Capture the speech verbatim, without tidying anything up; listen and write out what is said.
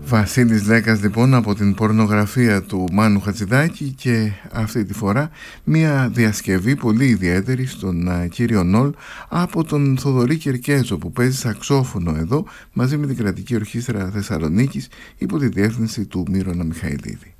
Βασίλης Λέκας λοιπόν από την πορνογραφία του Μάνου Χατζηδάκη, και αυτή τη φορά μια διασκευή πολύ ιδιαίτερη στον uh, κύριο Νόλ από τον Θοδωρή Κερκέζο, που παίζει σαξόφωνο εδώ μαζί με την Κρατική Ορχήστρα Θεσσαλονίκης υπό τη διεύθυνση του Μύρονα Μιχαηλίδη.